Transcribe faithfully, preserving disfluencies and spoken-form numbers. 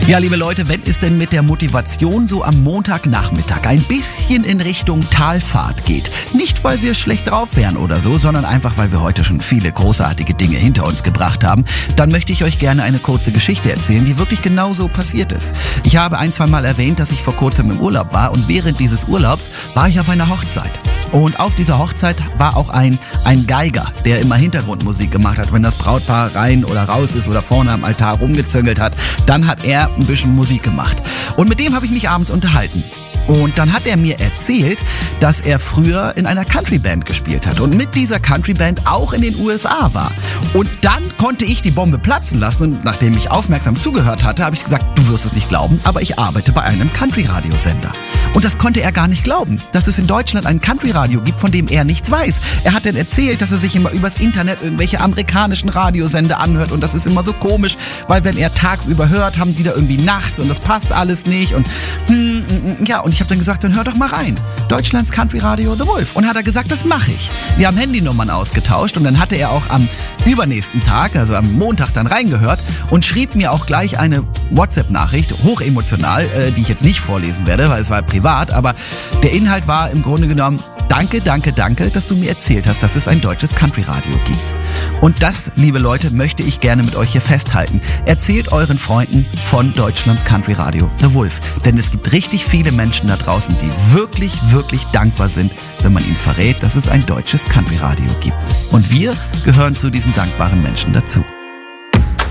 Ja, liebe Leute, wenn es denn mit der Motivation so am Montagnachmittag ein bisschen in Richtung Talfahrt geht, nicht weil wir schlecht drauf wären oder so, sondern einfach weil wir heute schon viele großartige Dinge hinter uns gebracht haben, dann möchte ich euch gerne eine kurze Geschichte erzählen, die wirklich genau so passiert ist. Ich habe ein, zwei Mal erwähnt, dass ich vor kurzem im Urlaub war und während dieses Urlaubs war ich auf einer Hochzeit. Und auf dieser Hochzeit war auch ein, ein Geiger, der immer Hintergrundmusik gemacht hat. Wenn das Brautpaar rein oder raus ist oder vorne am Altar rumgezöngelt hat, dann hat er ein bisschen Musik gemacht. Und mit dem habe ich mich abends unterhalten. Und dann hat er mir erzählt, dass er früher in einer Countryband gespielt hat und mit dieser Countryband auch in den U S A war. Und dann konnte ich die Bombe platzen lassen und nachdem ich aufmerksam zugehört hatte, habe ich gesagt, du wirst es nicht glauben, aber ich arbeite bei einem Country-Radiosender. Und das konnte er gar nicht glauben, dass es in Deutschland ein Country-Radio gibt, von dem er nichts weiß. Er hat dann erzählt, dass er sich immer übers Internet irgendwelche amerikanischen Radiosender anhört und das ist immer so komisch, weil wenn er tagsüber hört, haben die da irgendwie nachts und das passt alles nicht und hm, ja, und ich habe dann gesagt, dann hör doch mal rein. Deutschlands Country Radio The Wolf. Und hat er gesagt, das mache ich. Wir haben Handynummern ausgetauscht und dann hatte er auch am übernächsten Tag, also am Montag dann reingehört und schrieb mir auch gleich eine WhatsApp-Nachricht, hochemotional, äh, die ich jetzt nicht vorlesen werde, weil es war privat, aber der Inhalt war im Grunde genommen, danke, danke, danke, dass du mir erzählt hast, dass es ein deutsches Country-Radio gibt. Und das, liebe Leute, möchte ich gerne mit euch hier festhalten. Erzählt euren Freunden von Deutschlands Country-Radio The Wolf. Denn es gibt richtig viele Menschen da draußen, die wirklich, wirklich dankbar sind, wenn man ihnen verrät, dass es ein deutsches Country-Radio gibt. Und wir gehören zu diesen dankbaren Menschen dazu.